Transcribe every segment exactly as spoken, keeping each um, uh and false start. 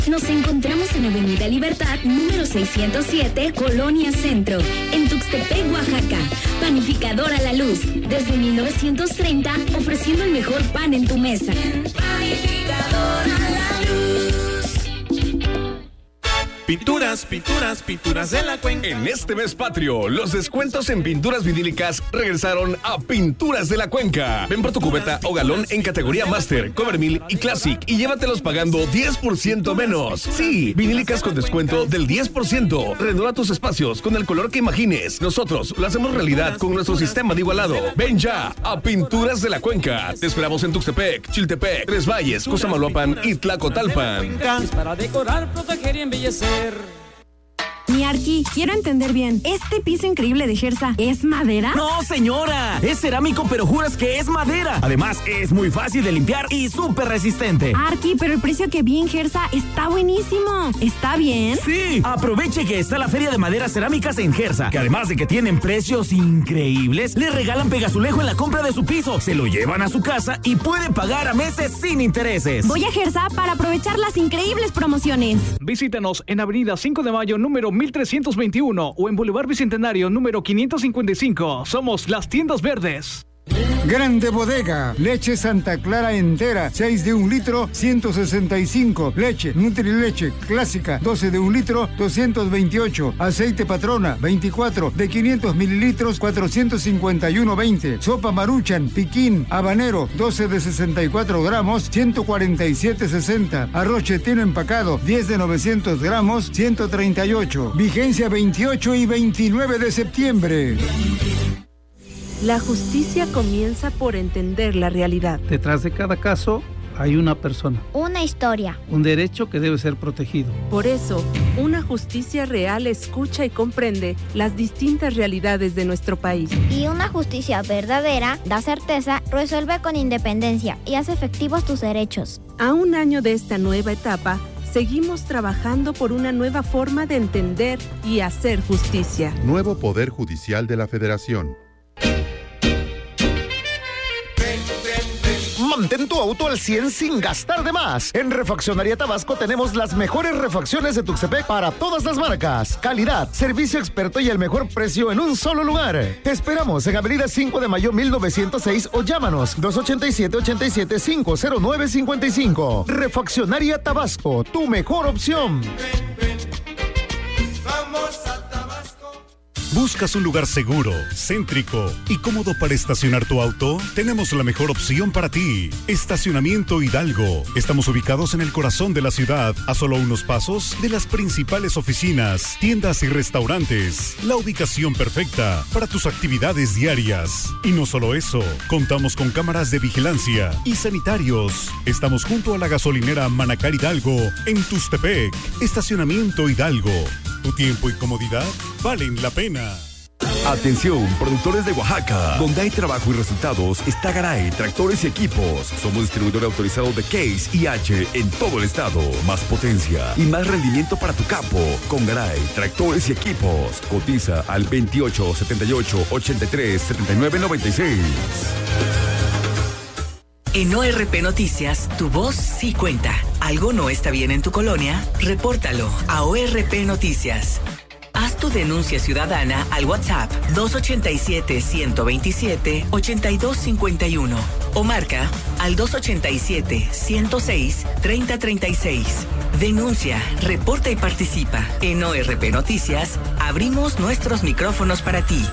Nos encontramos en Avenida Libertad, número seiscientos siete, Colonia Centro, en Tuxtepec, Oaxaca. Panificadora La Luz, desde mil novecientos treinta, ofreciendo el mejor pan en tu mesa. Panificadora La Luz. Pinturas, pinturas, pinturas de la Cuenca. En este mes patrio, los descuentos en pinturas vinílicas regresaron a Pinturas de la Cuenca. Ven por tu cubeta o galón en categoría Master, Cover Mill y Classic y llévatelos pagando diez por ciento menos. Sí, vinílicas con descuento del diez por ciento. Renueva tus espacios con el color que imagines. Nosotros lo hacemos realidad con nuestro sistema de igualado. Ven ya a Pinturas de la Cuenca. Te esperamos en Tuxtepec, Chiltepec, Tres Valles, Cosamaloapan y Tlacotalpan. Es para decorar, proteger y embellecer. Mi Arqui, quiero entender bien. ¿Este piso increíble de Gersa es madera? No, señora. Es cerámico, pero juras que es madera. Además, es muy fácil de limpiar y súper resistente. Arqui, pero el precio que vi en Gersa está buenísimo. ¿Está bien? Sí. Aproveche que está la Feria de Maderas Cerámicas en Gersa, que además de que tienen precios increíbles, le regalan pegazulejo en la compra de su piso. Se lo llevan a su casa y puede pagar a meses sin intereses. Voy a Gersa para aprovechar las increíbles promociones. Visítanos en Avenida cinco de Mayo, número mil trescientos veintiuno o en Boulevard Bicentenario número quinientos cincuenta y cinco. Somos las Tiendas Verdes. Grande Bodega, leche Santa Clara entera, seis de un litro, ciento sesenta y cinco. Leche Nutrileche clásica, doce de un litro, doscientos veintiocho. Aceite Patrona, veinticuatro, de quinientos mililitros, cuatrocientos cincuenta y uno veinte. Sopa Maruchan, piquín, habanero, doce de sesenta y cuatro gramos, ciento cuarenta y siete sesenta. Arroz chetino empacado, diez de novecientos gramos, ciento treinta y ocho. Vigencia veintiocho y veintinueve de septiembre. La justicia comienza por entender la realidad. Detrás de cada caso hay una persona. Una historia. Un derecho que debe ser protegido. Por eso, una justicia real escucha y comprende las distintas realidades de nuestro país. Y una justicia verdadera da certeza, resuelve con independencia y hace efectivos tus derechos. A un año de esta nueva etapa, seguimos trabajando por una nueva forma de entender y hacer justicia. Nuevo Poder Judicial de la Federación. Mantén tu auto al cien sin gastar de más. En Refaccionaría Tabasco tenemos las mejores refacciones de Tuxtepec para todas las marcas. Calidad, servicio experto y el mejor precio en un solo lugar. Te esperamos en Avenida cinco de Mayo mil novecientos seis o llámanos dos ochenta y siete, ochenta y siete, cinco cero nueve cinco cinco. Refaccionaría Tabasco, tu mejor opción. Vamos a Tabasco. ¿Buscas un lugar seguro, céntrico y cómodo para estacionar tu auto? Tenemos la mejor opción para ti. Estacionamiento Hidalgo. Estamos ubicados en el corazón de la ciudad, a solo unos pasos de las principales oficinas, tiendas y restaurantes. La ubicación perfecta para tus actividades diarias. Y no solo eso, contamos con cámaras de vigilancia y sanitarios. Estamos junto a la gasolinera Manacar Hidalgo, en Tuxtepec. Estacionamiento Hidalgo. Tu tiempo y comodidad valen la pena. Atención, productores de Oaxaca. Donde hay trabajo y resultados está Garay Tractores y Equipos. Somos distribuidor autorizado de Case y H en todo el estado. Más potencia y más rendimiento para tu campo. Con Garay Tractores y Equipos. Cotiza al veintiocho, setenta y ocho, ochenta y tres, setenta y nueve, noventa y seis. En O R P Noticias, tu voz sí cuenta. ¿Algo no está bien en tu colonia? Repórtalo a O R P Noticias. Haz tu denuncia ciudadana al WhatsApp dos ochenta y siete, ciento veintisiete, ochenta y dos cincuenta y uno o marca al dos ochenta y siete, ciento seis, treinta treinta y seis. Denuncia, reporta y participa. En O R P Noticias, abrimos nuestros micrófonos para ti.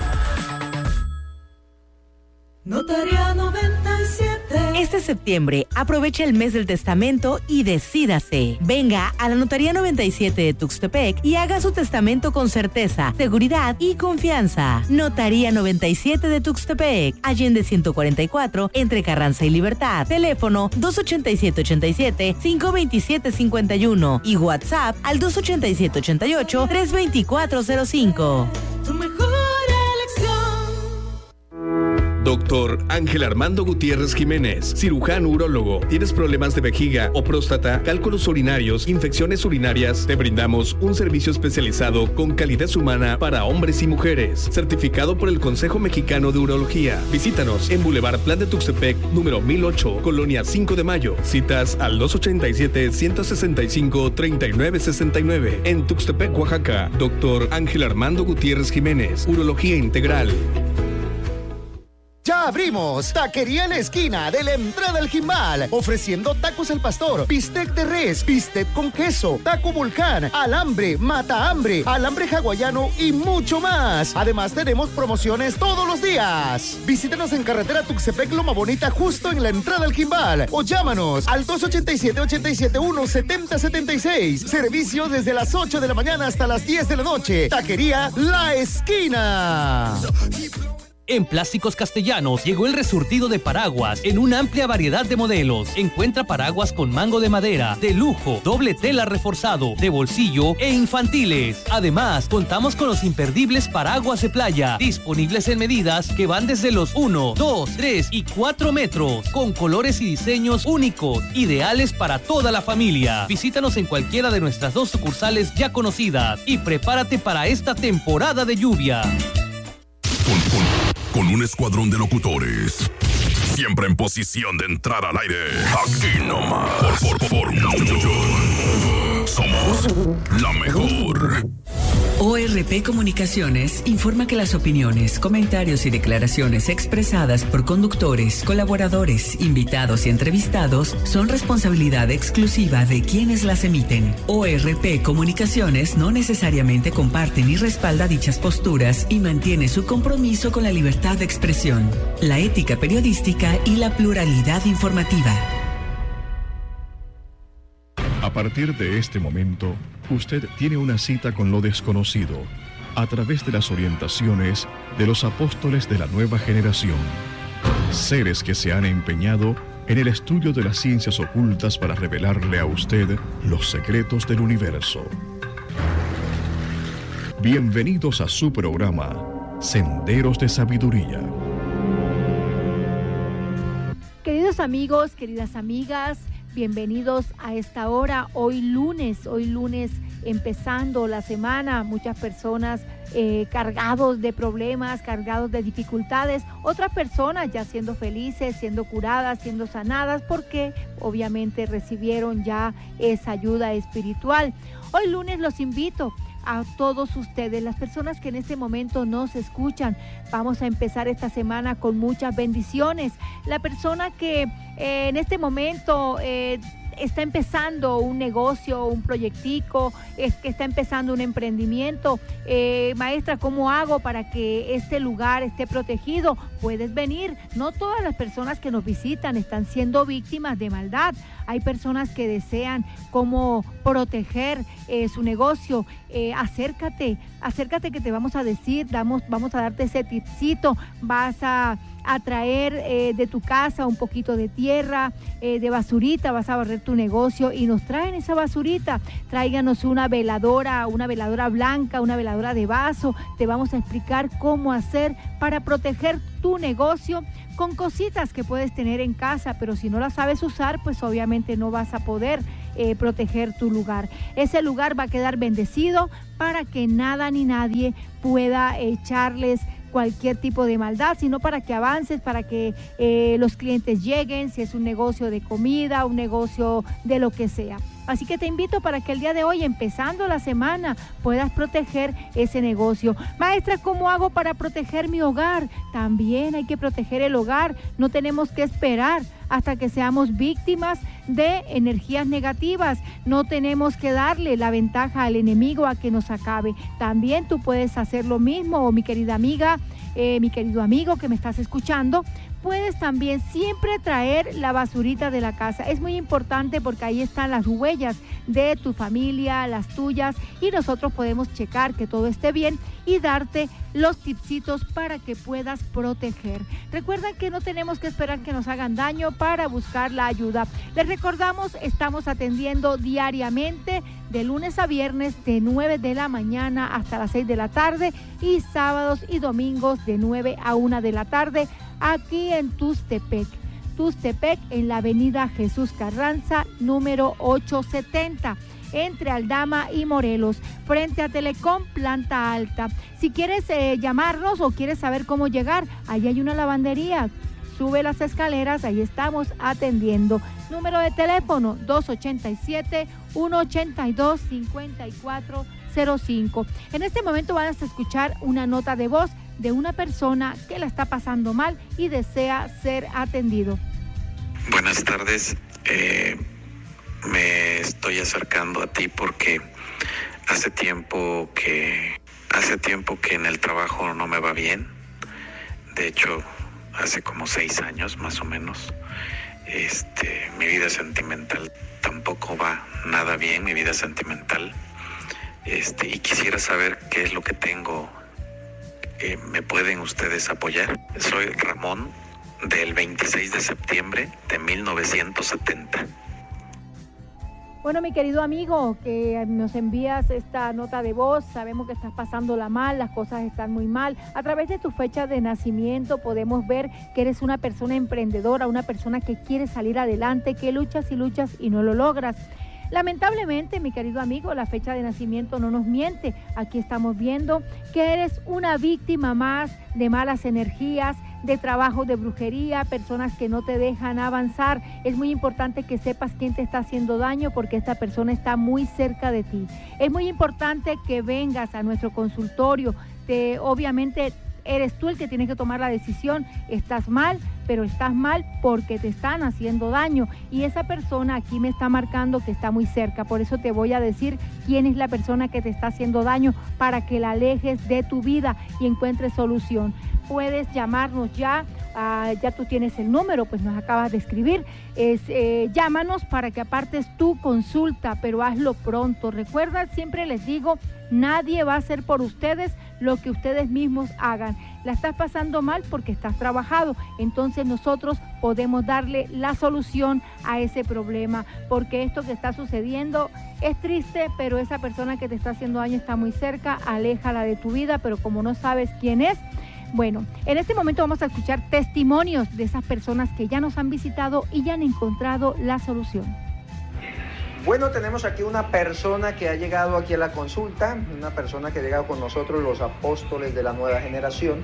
Notaría noventa y siete. Este septiembre, aprovecha el mes del testamento y decídase. Venga a la Notaría noventa y siete de Tuxtepec y haga su testamento con certeza, seguridad y confianza. Notaría noventa y siete de Tuxtepec, Allende ciento cuarenta y cuatro, entre Carranza y Libertad. Teléfono dos ochenta y siete, ochenta y siete, cinco veintisiete, cincuenta y uno y WhatsApp al dos ochenta y siete, ochenta y ocho, tres veinticuatro cero cinco. Tu mejor elección. Doctor Ángel Armando Gutiérrez Jiménez, cirujano urólogo. ¿Tienes problemas de vejiga o próstata, cálculos urinarios, infecciones urinarias? Te brindamos un servicio especializado con calidez humana para hombres y mujeres, certificado por el Consejo Mexicano de Urología. Visítanos en Boulevard Plan de Tuxtepec, número mil ocho, Colonia cinco de Mayo. Citas al dos ochenta y siete, ciento sesenta y cinco, treinta y nueve sesenta y nueve. En Tuxtepec, Oaxaca, Doctor Ángel Armando Gutiérrez Jiménez, Urología Integral. Ya abrimos Taquería en la esquina de la entrada al Jimbal, ofreciendo tacos al pastor, bistec de res, bistec con queso, taco volcán, alambre, mata hambre, alambre hawaiano y mucho más. Además tenemos promociones todos los días. Visítanos en carretera Tuxtepec Loma Bonita, justo en la entrada al Jimbal, o llámanos al dos ochenta y siete, ochenta y siete uno, setenta setenta y seis. Servicio desde las ocho de la mañana hasta las diez de la noche. Taquería La Esquina. En Plásticos Castellanos llegó el resurtido de paraguas en una amplia variedad de modelos. Encuentra paraguas con mango de madera, de lujo, doble tela reforzado, de bolsillo e infantiles. Además, contamos con los imperdibles paraguas de playa, disponibles en medidas que van desde los uno, dos, tres y cuatro metros, con colores y diseños únicos, ideales para toda la familia. Visítanos en cualquiera de nuestras dos sucursales ya conocidas y prepárate para esta temporada de lluvia. Con, con, con un escuadrón de locutores, siempre en posición de entrar al aire. Aquí nomás, por, por, por mucho. Somos la mejor. O R P Comunicaciones informa que las opiniones, comentarios y declaraciones expresadas por conductores, colaboradores, invitados y entrevistados son responsabilidad exclusiva de quienes las emiten. O R P Comunicaciones no necesariamente comparte ni respalda dichas posturas y mantiene su compromiso con la libertad de expresión, la ética periodística y la pluralidad informativa. A partir de este momento, usted tiene una cita con lo desconocido a través de las orientaciones de los apóstoles de la nueva generación, seres que se han empeñado en el estudio de las ciencias ocultas para revelarle a usted los secretos del universo. Bienvenidos a su programa, Senderos de Sabiduría. Queridos amigos, queridas amigas, bienvenidos a esta hora, hoy lunes, hoy lunes empezando la semana, muchas personas eh, cargados de problemas, cargados de dificultades, otras personas ya siendo felices, siendo curadas, siendo sanadas, porque obviamente recibieron ya esa ayuda espiritual. Hoy lunes los invito a todos ustedes, las personas que en este momento nos escuchan. Vamos a empezar esta semana con muchas bendiciones. La persona que eh, en este momento eh, está empezando un negocio, un proyectico, es que está empezando un emprendimiento, eh, maestra, ¿cómo hago para que este lugar esté protegido? Puedes venir. No todas las personas que nos visitan están siendo víctimas de maldad. Hay personas que desean cómo proteger eh, su negocio. Eh, acércate, acércate que te vamos a decir, damos, vamos a darte ese tipcito. Vas a a traer eh, de tu casa un poquito de tierra, eh, de basurita, vas a barrer tu negocio y nos traen esa basurita. Tráiganos una veladora, una veladora blanca, una veladora de vaso. Te vamos a explicar cómo hacer para proteger tu negocio con cositas que puedes tener en casa, pero si no las sabes usar, pues obviamente no vas a poder eh, proteger tu lugar. Ese lugar va a quedar bendecido para que nada ni nadie pueda echarles cualquier tipo de maldad, sino para que avances, para que eh, los clientes lleguen, si es un negocio de comida, un negocio de lo que sea. Así que te invito para que el día de hoy, empezando la semana, puedas proteger ese negocio. Maestra, ¿cómo hago para proteger mi hogar? También hay que proteger el hogar. No tenemos que esperar hasta que seamos víctimas de energías negativas. No tenemos que darle la ventaja al enemigo a que nos acabe. También tú puedes hacer lo mismo, o mi querida amiga, eh, mi querido amigo que me estás escuchando. Puedes también siempre traer la basurita de la casa. Es muy importante porque ahí están las huellas de tu familia, las tuyas, y nosotros podemos checar que todo esté bien y darte los tipsitos para que puedas proteger. Recuerda que no tenemos que esperar que nos hagan daño para buscar la ayuda. Les recordamos, estamos atendiendo diariamente de lunes a viernes de nueve de la mañana hasta las seis de la tarde y sábados y domingos de nueve a una de la tarde aquí en Tuxtepec. Tuxtepec, en la avenida Jesús Carranza, número ochocientos setenta, entre Aldama y Morelos, frente a Telecom, planta alta. Si quieres eh, llamarnos o quieres saber cómo llegar, ahí hay una lavandería. Sube las escaleras, ahí estamos atendiendo. Número de teléfono dos ocho siete, uno ocho dos, cinco cuatro cero cinco. En este momento van a escuchar una nota de voz de una persona que la está pasando mal y desea ser atendido. Buenas tardes, eh, me estoy acercando a ti porque hace tiempo que hace tiempo que en el trabajo no me va bien. De hecho, hace como seis años más o menos. Este, mi vida sentimental tampoco va nada bien, mi vida sentimental. Este, y quisiera saber qué es lo que tengo. Eh, ¿Me pueden ustedes apoyar? Soy Ramón, del veintiséis de septiembre de mil novecientos setenta. Bueno, mi querido amigo, que nos envías esta nota de voz, sabemos que estás pasándola mal, las cosas están muy mal. A través de tu fecha de nacimiento podemos ver que eres una persona emprendedora, una persona que quiere salir adelante, que luchas y luchas y no lo logras. Lamentablemente, mi querido amigo, la fecha de nacimiento no nos miente. Aquí estamos viendo que eres una víctima más de malas energías, de trabajo de brujería, personas que no te dejan avanzar. Es muy importante que sepas quién te está haciendo daño porque esta persona está muy cerca de ti. Es muy importante que vengas a nuestro consultorio. Te, obviamente eres tú el que tienes que tomar la decisión. Estás mal, pero estás mal porque te están haciendo daño. Y esa persona aquí me está marcando que está muy cerca. Por eso te voy a decir quién es la persona que te está haciendo daño para que la alejes de tu vida y encuentres solución. Puedes llamarnos ya, uh, ya tú tienes el número, pues nos acabas de escribir. Es, eh, llámanos para que apartes tu consulta, pero hazlo pronto. Recuerda, siempre les digo, nadie va a hacer por ustedes lo que ustedes mismos hagan. La estás pasando mal porque estás trabajado, entonces nosotros podemos darle la solución a ese problema, porque esto que está sucediendo es triste, pero esa persona que te está haciendo daño está muy cerca. Aléjala de tu vida, pero como no sabes quién es, bueno, en este momento vamos a escuchar testimonios de esas personas que ya nos han visitado y ya han encontrado la solución. Bueno, tenemos aquí una persona que ha llegado aquí a la consulta, una persona que ha llegado con nosotros, los apóstoles de la nueva generación.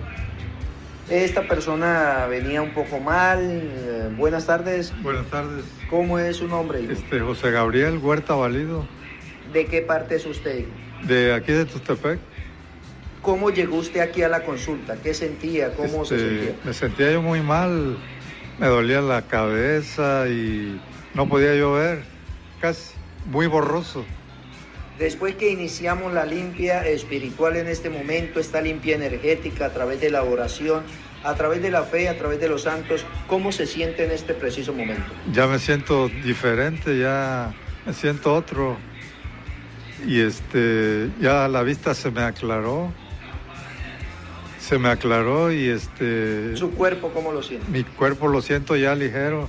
Esta persona venía un poco mal. Eh, buenas tardes. Buenas tardes. ¿Cómo es su nombre, hijo? Este, José Gabriel Huerta Valido. ¿De qué parte es usted, hijo? De aquí de Tuxtepec. ¿Cómo llegó usted aquí a la consulta? ¿Qué sentía? ¿Cómo este, se sentía? Me sentía yo muy mal, me dolía la cabeza y no podía yo ver, casi muy borroso. Después que iniciamos la limpia espiritual en este momento, esta limpia energética a través de la oración, a través de la fe, a través de los santos, ¿cómo se siente en este preciso momento? Ya me siento diferente, ya me siento otro y este, ya la vista se me aclaró. Se me aclaró y este... ¿Su cuerpo cómo lo siente? Mi cuerpo lo siento ya ligero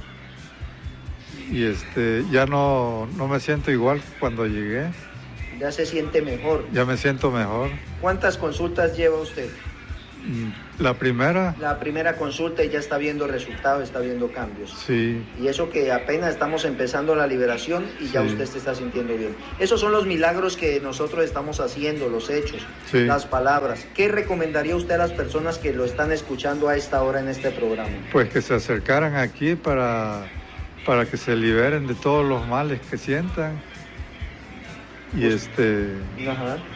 y este ya no, no me siento igual cuando llegué. Ya se siente mejor. Ya me siento mejor. ¿Cuántas consultas lleva usted? La primera. La primera consulta y ya está viendo resultados, está viendo cambios. Sí. Y eso que apenas estamos empezando la liberación y ya sí. Usted se está sintiendo bien. Esos son los milagros que nosotros estamos haciendo, los hechos, sí. Las palabras. ¿Qué recomendaría usted a las personas que lo están escuchando a esta hora en este programa? Pues que se acercaran aquí para, para que se liberen de todos los males que sientan. Y pues, este... Ajá.